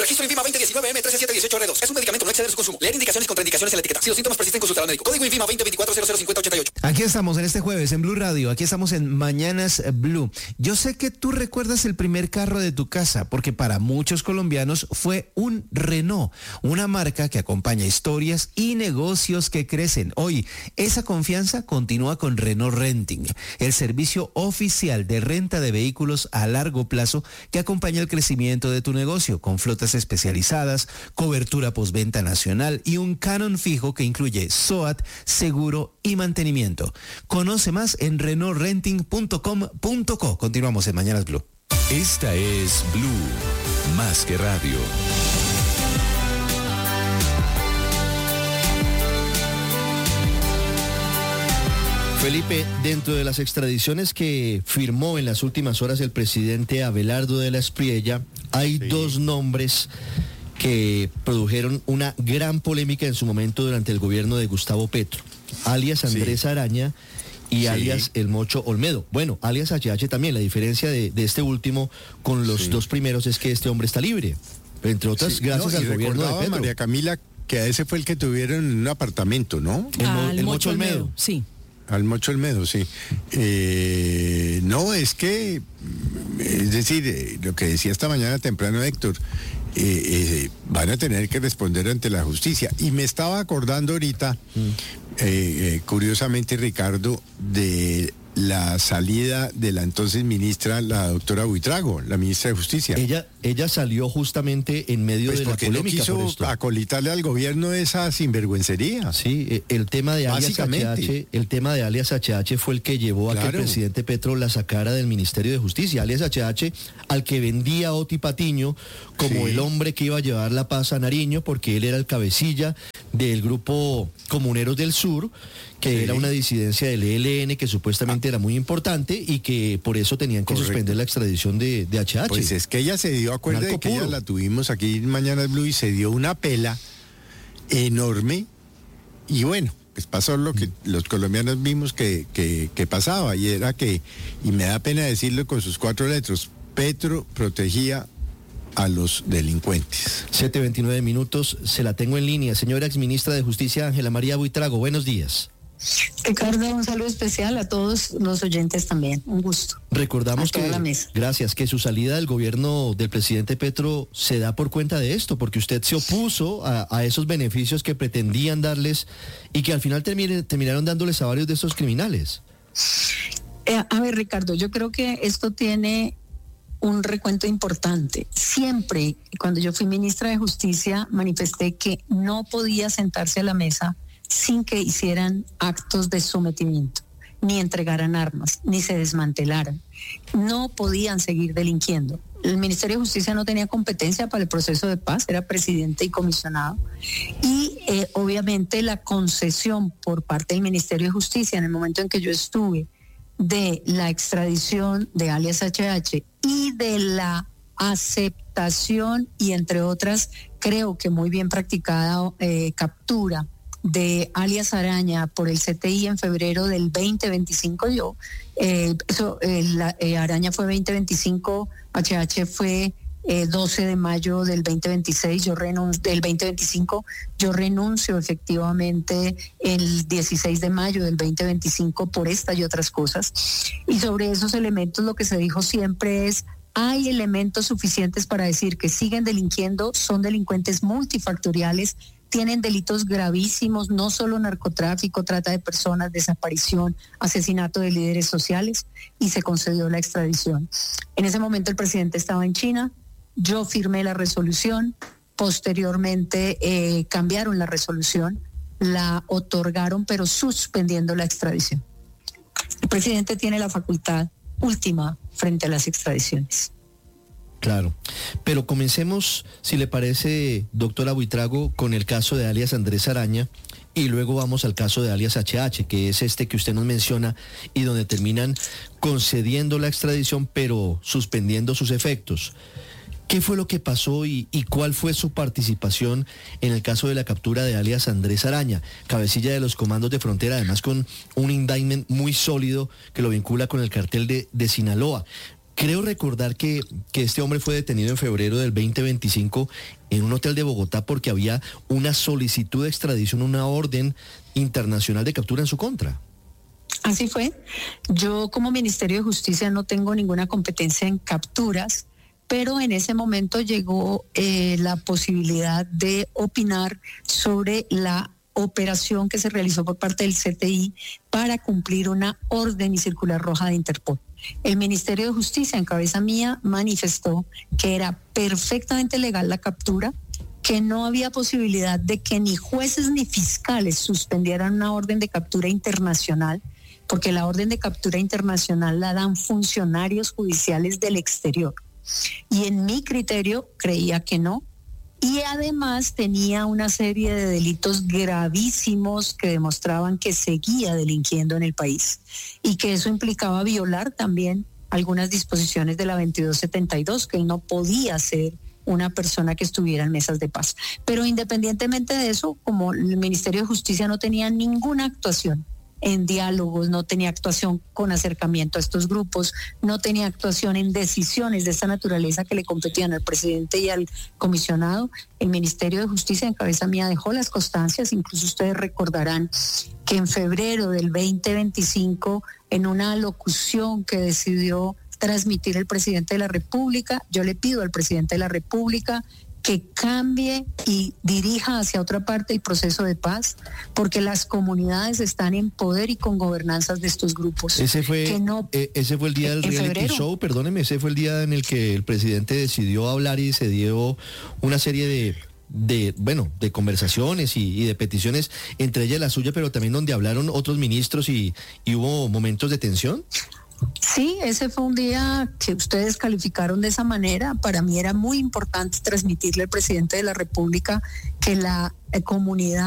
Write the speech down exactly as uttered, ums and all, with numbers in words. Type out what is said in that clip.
Registro INVIMA veinte diecinueve M trece siete dieciocho R dos. Es un medicamento, no exceder su consumo. Leer indicaciones y contraindicaciones en la etiqueta. Si los síntomas persisten, consultar al médico. Código INVIMA veinte veinticuatro cero cero cincuenta ochenta y ocho. Aquí estamos en este jueves en Blue Radio. Aquí estamos en Mañanas Blue. Yo sé que tú recuerdas el primer carro de tu casa, porque para muchos colombianos fue un Renault, una marca que acompaña historias y negocios que crecen. Hoy, esa confianza continúa con Renault Renting, el servicio oficial de renta de vehículos a largo plazo que acompaña el crecimiento de tu negocio, con flotas especializadas, cobertura postventa nacional y un canon fijo que incluye SOAT, seguro y mantenimiento. Conoce más en renault renting punto com punto co. Continuamos en Mañanas Blue. Esta es Blue, más que radio. Felipe, dentro de las extradiciones que firmó en las últimas horas el presidente Abelardo de la Espriella, hay sí. dos nombres que produjeron una gran polémica en su momento durante el gobierno de Gustavo Petro, alias Andrés sí. Araña y sí. alias El Mocho Olmedo. Bueno, alias H H también. La diferencia de, de este último con los sí. dos primeros es que este hombre está libre, entre otras sí. gracias no, al gobierno de Petro. María Camila, que a ese fue el que tuvieron en un apartamento, ¿no? El, ah, el, el Mocho Olmedo, Olmedo. Sí. Al Mocho Olmedo, sí. Eh, no, es que, es decir, eh, lo que decía esta mañana temprano Héctor, eh, eh, van a tener que responder ante la justicia. Y me estaba acordando ahorita, mm. eh, eh, curiosamente, Ricardo, de la salida de la entonces ministra, la doctora Buitrago, la ministra de Justicia. Ella, ella salió justamente en medio pues de la polémica. No quiso por esto. acolitarle al gobierno esa sinvergüencería. Sí, el tema de alias H H, el tema de alias H H fue el que llevó a claro. que el presidente Petro la sacara del Ministerio de Justicia. Alias H H, al que vendía Oti Patiño como sí. el hombre que iba a llevar la paz a Nariño, porque él era el cabecilla del grupo Comuneros del Sur, que sí. era una disidencia del E L N que supuestamente ah. era muy importante y que por eso tenían que Correcto. suspender la extradición de, de H H. Pues es que ella se dio, acuérdate de que ella la tuvimos aquí en Mañanas Blue y se dio una pela enorme y bueno, pues pasó lo que mm. los colombianos vimos que, que, que pasaba y era que, y me da pena decirlo con sus cuatro letras, Petro protegía a los delincuentes. siete veintinueve minutos, se la tengo en línea. Señora exministra de Justicia, Ángela María Buitrago, buenos días. Ricardo, un saludo especial a todos los oyentes también, un gusto. Recordamos que, la mesa. gracias, que su salida del gobierno del presidente Petro se da por cuenta de esto, porque usted se opuso a, a esos beneficios que pretendían darles y que al final termine, terminaron dándoles a varios de estos criminales. Eh, a ver, Ricardo, yo creo que esto tiene un recuento importante. Siempre, cuando yo fui ministra de Justicia, manifesté que no podía sentarse a la mesa sin que hicieran actos de sometimiento, ni entregaran armas, ni se desmantelaran. No podían seguir delinquiendo. El Ministerio de Justicia no tenía competencia para el proceso de paz, era presidente y comisionado. Y eh, obviamente la concesión por parte del Ministerio de Justicia en el momento en que yo estuve de la extradición de alias H H y de la aceptación y entre otras, creo que muy bien practicada eh, captura de alias Araña por el C T I en febrero del veinte veinticinco, yo, eh, eso, eh, la, eh, Araña fue veinte veinticinco, H H fue eh, doce de mayo del veinte veintiséis, yo renuncio, del veinte veinticinco, yo renuncio efectivamente el dieciséis de mayo del veinte veinticinco por esta y otras cosas. Y sobre esos elementos lo que se dijo siempre es, hay elementos suficientes para decir que siguen delinquiendo, son delincuentes multifactoriales, tienen delitos gravísimos, no solo narcotráfico, trata de personas, desaparición, asesinato de líderes sociales, y se concedió la extradición. En ese momento el presidente estaba en China, yo firmé la resolución, posteriormente eh, cambiaron la resolución, la otorgaron, pero suspendiendo la extradición. El presidente tiene la facultad última frente a las extradiciones. Claro, pero comencemos, si le parece, doctora Buitrago, con el caso de alias Andrés Araña y luego vamos al caso de alias H H, que es este que usted nos menciona y donde terminan concediendo la extradición pero suspendiendo sus efectos. ¿Qué fue lo que pasó y, y cuál fue su participación en el caso de la captura de alias Andrés Araña, cabecilla de los comandos de frontera, además con un indictment muy sólido que lo vincula con el cartel de, de Sinaloa? Creo recordar que, que este hombre fue detenido en febrero del veinte veinticinco en un hotel de Bogotá porque había una solicitud de extradición, una orden internacional de captura en su contra. Así fue. Yo como Ministerio de Justicia no tengo ninguna competencia en capturas, pero en ese momento llegó eh, la posibilidad de opinar sobre la operación que se realizó por parte del C T I para cumplir una orden y circular roja de Interpol. El Ministerio de Justicia, en cabeza mía, manifestó que era perfectamente legal la captura, que no había posibilidad de que ni jueces ni fiscales suspendieran una orden de captura internacional, porque la orden de captura internacional la dan funcionarios judiciales del exterior. Y en mi criterio creía que no. Y además tenía una serie de delitos gravísimos que demostraban que seguía delinquiendo en el país y que eso implicaba violar también algunas disposiciones de la veintidós setenta y dos, que él no podía ser una persona que estuviera en mesas de paz. Pero independientemente de eso, como el Ministerio de Justicia no tenía ninguna actuación en diálogos, no tenía actuación con acercamiento a estos grupos, no tenía actuación en decisiones de esta naturaleza que le competían al presidente y al comisionado, el Ministerio de Justicia en cabeza mía dejó las constancias. Incluso ustedes recordarán que en febrero del veinte veinticinco, en una alocución que decidió transmitir el presidente de la República, yo le pido al presidente de la República que cambie y dirija hacia otra parte el proceso de paz, porque las comunidades están en poder y con gobernanzas de estos grupos. Ese fue, que no, eh, ese fue el día del reality febrero. show, perdóneme, ese fue el día en el que el presidente decidió hablar y se dio una serie de... de bueno, de conversaciones y, y de peticiones, entre ellas la suya, pero también donde hablaron otros ministros y, y hubo momentos de tensión. Sí, ese fue un día que ustedes calificaron de esa manera. Para mí era muy importante transmitirle al presidente de la República que la eh, comunidad